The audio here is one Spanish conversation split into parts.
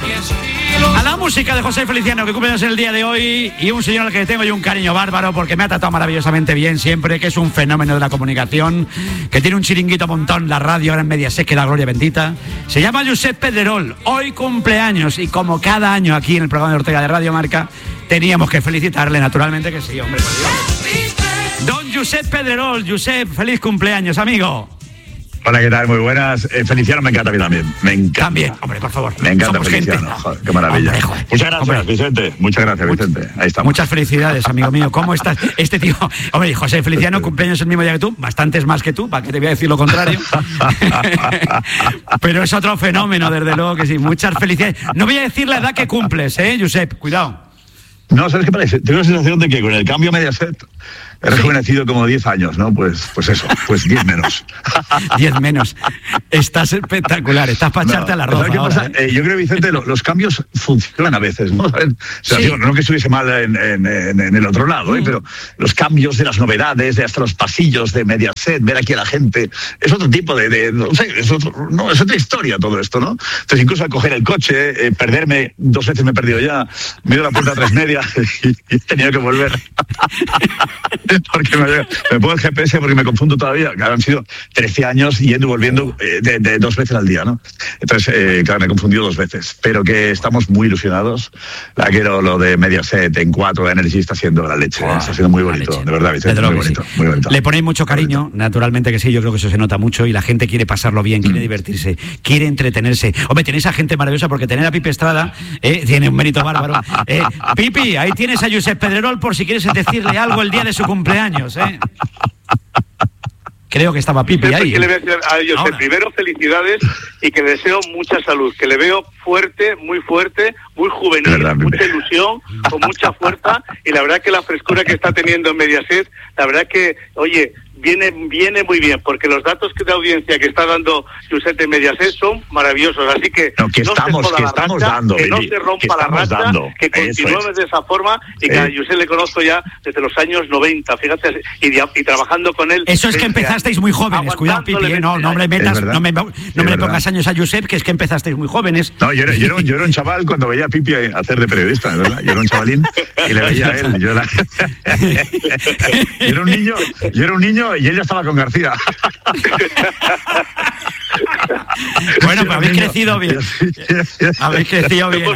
A la música de José Feliciano, que cumple años en el día de hoy, y un señor al que tengo yo un cariño bárbaro porque me ha tratado maravillosamente bien siempre, que es un fenómeno de la comunicación, que tiene un chiringuito montón, la radio ahora en Mediaset, que da gloria bendita. Se llama Josep Pedrerol. Hoy cumpleaños, y como cada año aquí en el programa de Ortega de Radio Marca, teníamos que felicitarle, naturalmente que sí, hombre. Don Josep Pedrerol. Josep, feliz cumpleaños, amigo. Hola, ¿qué tal? Muy buenas. Feliciano me encanta a mí también. Me encanta. También, hombre, por favor. Me encanta Feliciano. Joder, qué maravilla. Hombre, joder. Muchas gracias, hombre. Vicente. Muchas gracias, Vicente. Ahí estamos. Muchas felicidades, amigo mío. ¿Cómo estás? Este tío, hombre, José Feliciano, cumpleaños el mismo día que tú, bastantes más que tú, ¿para qué te voy a decir lo contrario? Pero es otro fenómeno, desde luego que sí. Muchas felicidades. No voy a decir la edad que cumples, Josep, cuidado. No, ¿sabes qué parece? Tengo la sensación de que con el cambio Mediaset he rejuvenecido como 10 años, ¿no? Pues eso, pues 10 menos. 10 menos. Estás espectacular, estás para echarte a la ropa. ¿Qué pasa? Yo creo, Vicente, los cambios funcionan a veces, ¿no? O sea, digo, no que estuviese mal en el otro lado, pero los cambios de las novedades, de hasta los pasillos de Mediaset, ver aquí a la gente, es otro tipo no sé, es otra historia todo esto, ¿no? Entonces, incluso al coger el coche, perderme, 2 veces me he perdido ya, me he ido a la puerta 3:30 y he tenido que volver. Porque me pongo el GPS porque me confundo todavía. Claro, han sido 13 años yendo y volviendo de 2 veces al día, ¿no? Entonces, claro, me he confundido 2 veces. Pero que estamos muy ilusionados. Lo de Mediaset en 4 Energy está siendo la leche. Está siendo muy bonito, de verdad, Vicente. Muy bonito, sí. Muy bonito. Le ponéis mucho cariño, naturalmente que sí. Yo creo que eso se nota mucho y la gente quiere pasarlo bien, quiere divertirse, quiere entretenerse. Hombre, tenéis a gente maravillosa porque tener a Pipi Estrada tiene un mérito bárbaro. Pipi, ahí tienes a Josep Pedrerol por si quieres decirle algo el día de su cumpleaños, Creo que estaba Pipi ahí. Que le voy a decir a Josep, primero felicidades y que deseo mucha salud, que le veo fuerte, muy juvenil, verdad, mucha ilusión, con mucha fuerza, y la verdad que la frescura que está teniendo en Mediaset, la verdad que, oye, viene muy bien, porque los datos de audiencia que está dando Josep en Mediaset son maravillosos, así que no se rompa la racha, que continúe de esa forma, y que a Josep le conozco ya desde los años 90, fíjate, y trabajando con él. Eso es que empezasteis muy jóvenes, cuidado, Pipi, no me metas, no me le pongas años a Josep, que es que empezasteis muy jóvenes. No, yo era un chaval cuando veía a Pipi hacer de periodista, ¿verdad? Yo era un chavalín y le veía a él. Yo era un niño y ella estaba con García. Bueno, pues habéis crecido bien. Habéis crecido bien.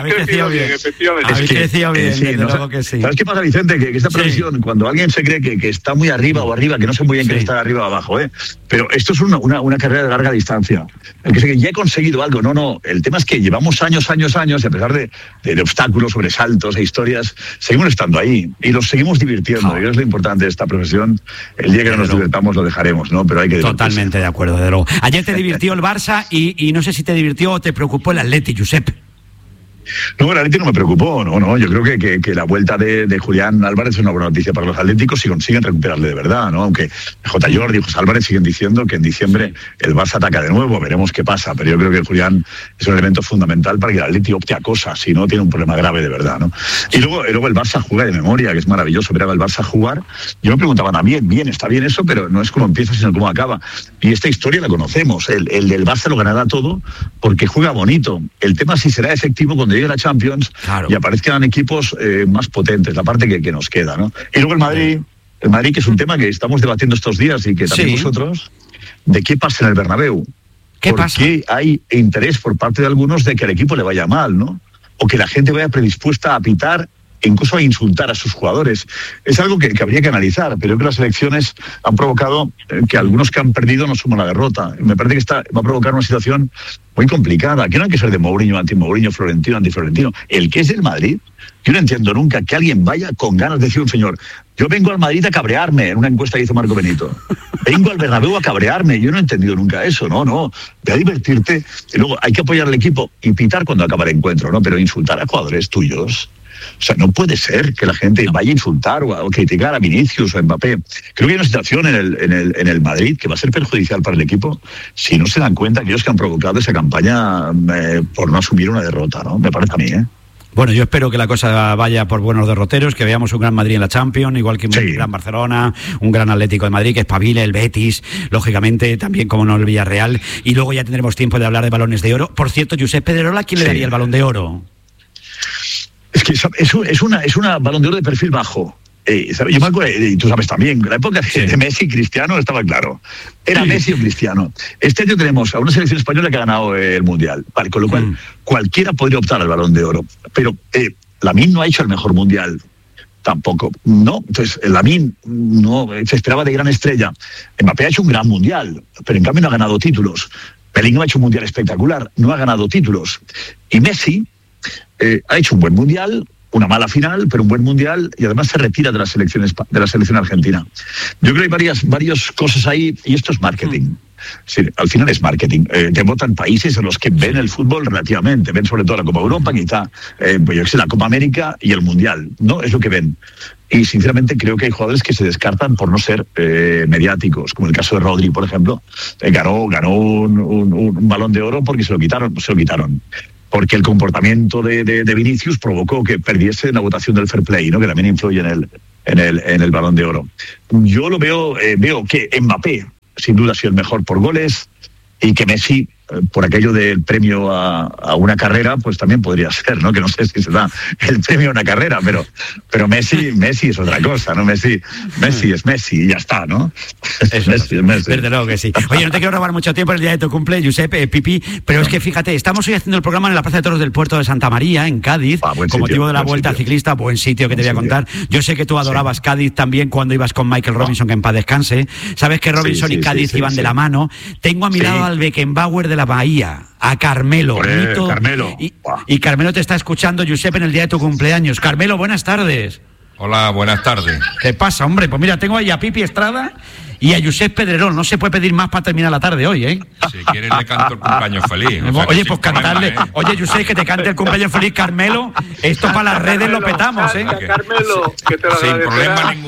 Desde luego que sí. ¿Sabes qué pasa, Vicente? Que esta profesión, cuando alguien se cree que está muy arriba o arriba, que no sé muy bien qué está arriba o abajo, pero esto es una carrera de larga distancia. El que ya he conseguido algo, no. El tema es que llevamos años, y a pesar de obstáculos, sobresaltos e historias, seguimos estando ahí y los seguimos divirtiendo. Y es lo importante de esta profesión. El día que no nos divirtamos lo dejaremos, ¿no? Pero hay que divertirse. Totalmente de acuerdo, de luego. Ayer te divirtió el Barça y no sé si te divirtió o te preocupó el Atleti, Josep. No, el Atleti no me preocupó, no. Yo creo que la vuelta de Julián Álvarez es una buena noticia para los atléticos si consiguen recuperarle de verdad, ¿no? Aunque J. Jordi y José Álvarez siguen diciendo que en diciembre el Barça ataca de nuevo, veremos qué pasa, pero yo creo que Julián es un elemento fundamental para que el Atleti opte a cosas, si no tiene un problema grave de verdad, ¿no? Y luego el Barça juega de memoria, que es maravilloso ver al Barça jugar. Yo me preguntaba también, está bien eso, pero no es cómo empieza, sino cómo acaba. Y esta historia la conocemos, el del Barça lo ganará todo porque juega bonito. El tema es si será efectivo cuando llegue la Champions, claro, y aparezcan equipos más potentes, la parte que nos queda, ¿no? Y luego el Madrid, que es un tema que estamos debatiendo estos días y que también vosotros, de qué pasa en el Bernabéu. Porque hay interés por parte de algunos de que al equipo le vaya mal, ¿no? O que la gente vaya predispuesta a pitar, incluso a insultar a sus jugadores. Es algo que habría que analizar, pero creo que las elecciones han provocado que algunos que han perdido no suman la derrota. Me parece que va a provocar una situación muy complicada, que no hay que ser de Mourinho, anti-Mourinho, Florentino, anti-Florentino. El que es del Madrid, yo no entiendo nunca que alguien vaya con ganas de decir un señor, yo vengo al Madrid a cabrearme, en una encuesta que hizo Marco Benito. Vengo al Bernabéu a cabrearme. Yo no he entendido nunca eso, no. Ve a divertirte. Y luego hay que apoyar al equipo y pitar cuando acaba el encuentro, ¿no? Pero insultar a jugadores tuyos. O sea, no puede ser que la gente vaya a insultar o criticar a Vinicius o a Mbappé. Creo que hay una situación en el Madrid que va a ser perjudicial para el equipo si no se dan cuenta aquellos que han provocado esa campaña por no asumir una derrota, ¿no? Me parece a mí, Bueno, yo espero que la cosa vaya por buenos derroteros, que veamos un gran Madrid en la Champions, igual que un gran Barcelona, un gran Atlético de Madrid, que espabile, el Betis, lógicamente, también como no el Villarreal, y luego ya tendremos tiempo de hablar de balones de oro. Por cierto, Josep Pedrerola, ¿a quién le daría el Balón de Oro? Es que es una Balón de Oro de perfil bajo. Yo me acuerdo, y tú sabes también, la época de Messi y Cristiano estaba claro. Era Messi o Cristiano. Este año tenemos a una selección española que ha ganado el Mundial, ¿vale? Con lo cual cualquiera podría optar al Balón de Oro. Pero Lamine no ha hecho el mejor Mundial. Tampoco, ¿no? Entonces, Lamine no se esperaba de gran estrella. Mbappé ha hecho un gran Mundial, pero en cambio no ha ganado títulos. Bellingham ha hecho un Mundial espectacular, no ha ganado títulos. Y Messi ha hecho un buen Mundial, una mala final, pero un buen Mundial, y además se retira de la selección argentina. Yo creo que hay varias cosas ahí, y esto es marketing. Sí, al final es marketing. Te votan países en los que ven el fútbol relativamente, ven sobre todo la Copa Europa, quizá pues yo que sé, la Copa América y el Mundial, ¿no? Es lo que ven. Y sinceramente creo que hay jugadores que se descartan por no ser mediáticos, como el caso de Rodri, por ejemplo. Ganó un Balón de Oro porque se lo quitaron. Porque el comportamiento de Vinicius provocó que perdiese la votación del fair play, ¿no? Que también influye en el Balón de Oro. Yo lo veo que Mbappé sin duda ha sido el mejor por goles, y que Messi, por aquello del premio a una carrera, pues también podría ser, ¿no? Que no sé si se da el premio a una carrera, pero Messi es otra cosa, ¿no? Messi es Messi y ya está, ¿no? Messi. Desde luego que sí. Oye, no te quiero robar mucho tiempo en el día de tu cumple, Josep, Pipi, pero es que fíjate, estamos hoy haciendo el programa en la Plaza de Toros del Puerto de Santa María, en Cádiz, con motivo de la Vuelta Ciclista, buen sitio que te voy a contar. Yo sé que tú adorabas Cádiz también cuando ibas con Michael Robinson, que en paz descanse. Sabes que Robinson y Cádiz iban de la mano. Tengo a mi lado al Beckenbauer de la Bahía, a Carmelo. Carmelo. Y Carmelo te está escuchando, Josep, en el día de tu cumpleaños. Carmelo, buenas tardes. Hola, buenas tardes. ¿Qué pasa, hombre? Pues mira, tengo ahí a Pipi Estrada y a Josep Pedrerol. No se puede pedir más para terminar la tarde hoy, ¿eh? Si quieres le canto el cumpleaños feliz. O sea, oye, pues cantarle. Oye, Josep, que te cante el cumpleaños feliz, Carmelo. Esto para las redes lo petamos, ¿eh? Carmelo, que te lo sin problema ningún.